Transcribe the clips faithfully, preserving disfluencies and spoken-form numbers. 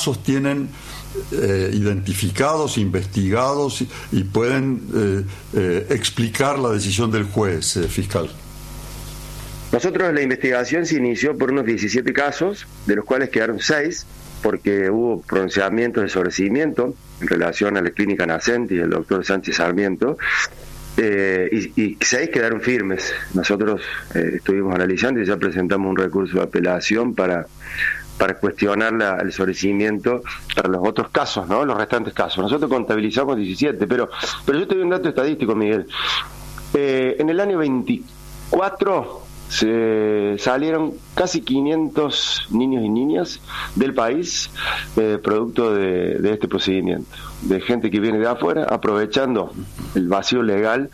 tienen eh, identificados, investigados y, y pueden eh, eh, explicar la decisión del juez, eh, fiscal? Nosotros la investigación se inició por unos diecisiete casos, de los cuales quedaron seis, porque hubo pronunciamientos de sobreseimiento en relación a la clínica Nacenti y el doctor Sánchez Sarmiento, eh, y, y seis quedaron firmes. Nosotros eh, estuvimos analizando y ya presentamos un recurso de apelación para para cuestionar la, el sobreseimiento para los otros casos, ¿no? Los restantes casos. Nosotros contabilizamos diecisiete, pero pero yo te doy un dato estadístico, Miguel. Eh, en el año veinticuatro se salieron casi quinientos niños y niñas del país eh, producto de, de este procedimiento, de gente que viene de afuera aprovechando el vacío legal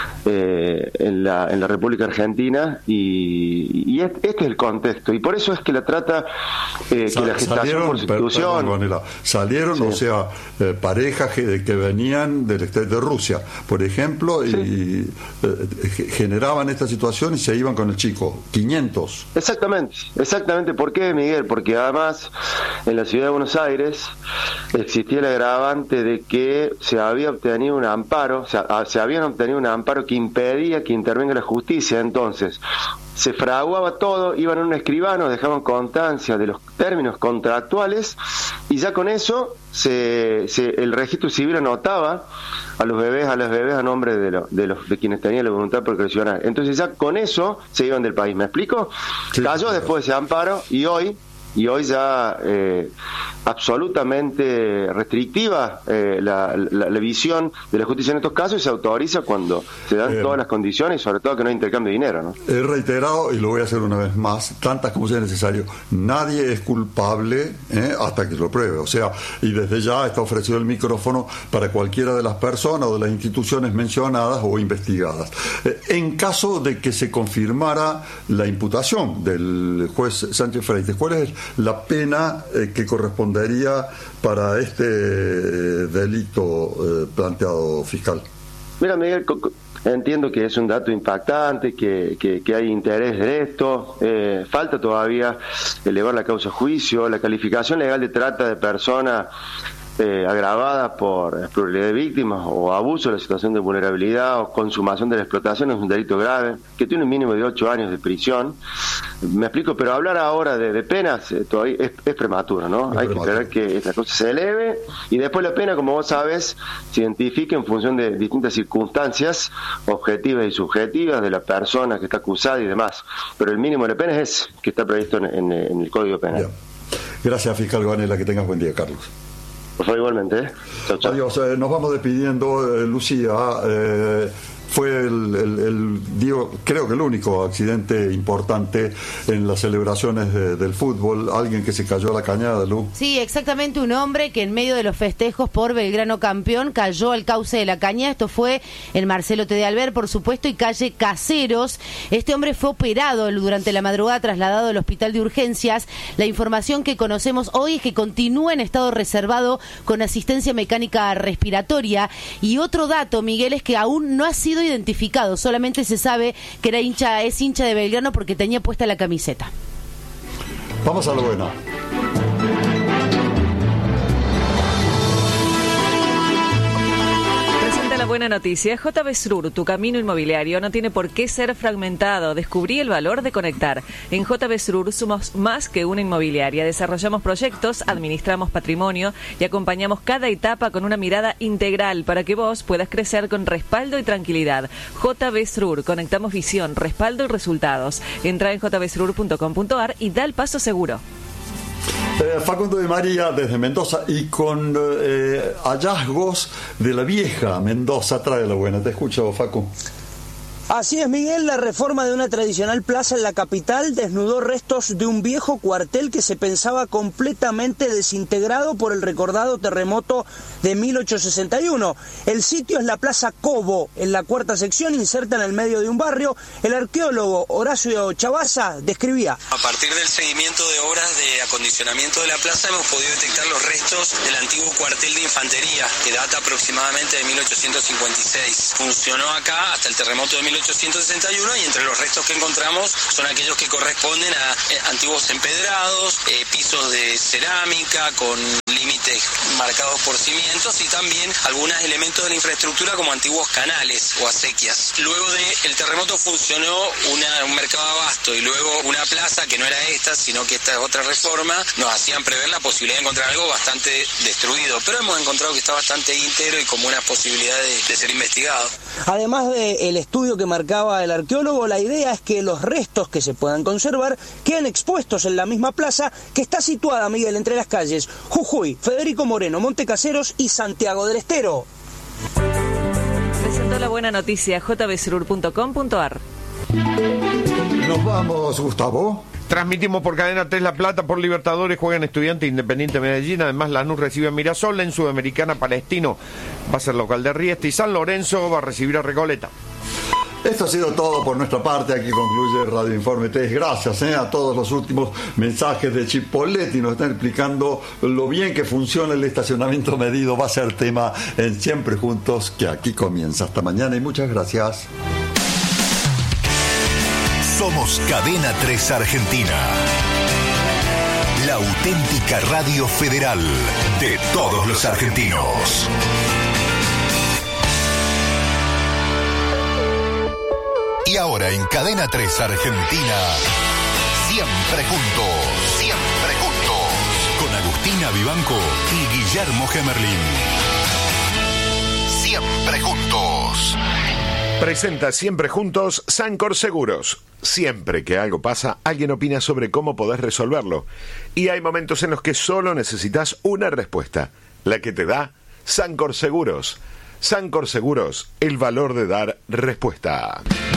eh, en la en la República Argentina, y, y este, este es el contexto, y por eso es que la trata eh, que la gestación salieron, por sustitución perdón, Gonela, salieron, sí. o sea, eh, parejas que, que venían del, de Rusia, por ejemplo, sí. y eh, generaban esta situación y se iban con el chico, quinientos. Exactamente, exactamente. ¿Por qué, Miguel? Porque además en la ciudad de Buenos Aires existía el agravante de que se había obtenido un amparo, o sea, se habían obtenido un amparo que impedía que intervenga la justicia. Entonces se fraguaba todo, iban a un escribano, dejaban constancia de los términos contractuales y ya con eso se, se el registro civil anotaba a los bebés, a las bebés a nombre de, lo, de los de quienes tenían la voluntad procreacional. Entonces ya con eso se iban del país. ¿Me explico? Sí, Cayó claro. después ese amparo y hoy y hoy ya eh, absolutamente restrictiva eh, la, la, la visión de la justicia en estos casos, y se autoriza cuando se dan eh, todas las condiciones, y sobre todo que no hay intercambio de dinero, ¿no? He reiterado, y lo voy a hacer una vez más, tantas como sea necesario, nadie es culpable eh, hasta que lo pruebe. O sea, y desde ya está ofrecido el micrófono para cualquiera de las personas o de las instituciones mencionadas o investigadas. Eh, en caso de que se confirmara la imputación del juez Sánchez Freites, ¿cuál es la pena eh, que correspondería para este eh, delito eh, planteado, fiscal? Mira, Miguel, entiendo que es un dato impactante, que, que, que hay interés de esto. Eh, falta todavía elevar la causa a juicio. La calificación legal de trata de persona Eh, agravada por pluralidad de víctimas o abuso de la situación de vulnerabilidad o consumación de la explotación es un delito grave que tiene un mínimo de ocho años de prisión. Me explico, pero hablar ahora de, de penas eh, todavía es, es prematuro, ¿no? Es Hay prematuro. que esperar que esta cosa se eleve y después la pena, como vos sabes, se identifique en función de distintas circunstancias objetivas y subjetivas de la persona que está acusada y demás. Pero el mínimo de la pena es que está previsto en, en, en el Código Penal. Bien. Gracias, fiscal Gonela, que tengas buen día, Carlos. Por favor, igualmente. ¿eh? Chau, chau. Adiós, eh, nos vamos despidiendo, eh, Lucía. Eh, fue el, el, el digo, creo que el único accidente importante en las celebraciones de, del fútbol, alguien que se cayó a la cañada, Lu. Sí, exactamente, un hombre que en medio de los festejos por Belgrano campeón cayó al cauce de la cañada. Esto fue en Marcelo T. de Alvear, por supuesto, y calle Caseros. Este hombre fue operado durante la madrugada, trasladado al hospital de urgencias. La información que conocemos hoy es que continúa en estado reservado con asistencia mecánica respiratoria. Y otro dato, Miguel, es que aún no ha sido identificado, solamente se sabe que era hincha, es hincha de Belgrano porque tenía puesta la camiseta. Vamos a lo bueno. La buena noticia, J B Srur, tu camino inmobiliario no tiene por qué ser fragmentado. Descubrí el valor de conectar. En J B Srur somos más que una inmobiliaria. Desarrollamos proyectos, administramos patrimonio y acompañamos cada etapa con una mirada integral para que vos puedas crecer con respaldo y tranquilidad. J B Srur, conectamos visión, respaldo y resultados. Entra en j b srur punto com punto a r y da el paso seguro. Eh, Facundo de María desde Mendoza y con eh, hallazgos de la vieja Mendoza. Trae la buena, te escucho, Facu. Así es, Miguel, la reforma de una tradicional plaza en la capital desnudó restos de un viejo cuartel que se pensaba completamente desintegrado por el recordado terremoto de mil ochocientos sesenta y uno. El sitio es la Plaza Cobo, en la cuarta sección, inserta en el medio de un barrio. El arqueólogo Horacio Chavaza describía: a partir del seguimiento de obras de acondicionamiento de la plaza hemos podido detectar los restos del antiguo cuartel de infantería, que data aproximadamente de mil ochocientos cincuenta y seis. Funcionó acá hasta el terremoto de mil ochocientos ochocientos sesenta y uno, y entre los restos que encontramos son aquellos que corresponden a eh, antiguos empedrados, eh, pisos de cerámica con límites marcados por cimientos y también algunos elementos de la infraestructura como antiguos canales o acequias. Luego del terremoto funcionó una, un mercado de abasto y luego una plaza que no era esta, sino que esta es otra reforma, nos hacían prever la posibilidad de encontrar algo bastante destruido, pero hemos encontrado que está bastante íntegro y con buenas posibilidades de, de ser investigado. Además del estudio que marcaba el arqueólogo, la idea es que los restos que se puedan conservar queden expuestos en la misma plaza que está situada, Miguel, entre las calles Jujuy, Federico Moreno, Montecaseros y Santiago del Estero. Presentó la buena noticia j b surur punto com punto a r. Nos vamos, Gustavo. Transmitimos por Cadena tres La Plata, por Libertadores juegan Estudiantes Independiente Medellín. Además, Lanús recibe a Mirasol. En Sudamericana, Palestino va a ser local de Riestra. Y San Lorenzo va a recibir a Recoleta. Esto ha sido todo por nuestra parte. Aquí concluye Radio Informe tres. Gracias eh, a todos los últimos mensajes de Chipoletti. Nos están explicando lo bien que funciona el estacionamiento medido. Va a ser tema en Siempre Juntos, que aquí comienza. Hasta mañana y muchas gracias. Somos Cadena tres Argentina, la auténtica radio federal de todos los argentinos. Y ahora en Cadena tres Argentina, Siempre Juntos, Siempre Juntos, con Agustina Vivanco y Guillermo Gemerlin. Siempre Juntos. Presenta Siempre Juntos Sancor Seguros. Siempre que algo pasa, alguien opina sobre cómo podés resolverlo. Y hay momentos en los que solo necesitas una respuesta, la que te da Sancor Seguros. Sancor Seguros, el valor de dar respuesta.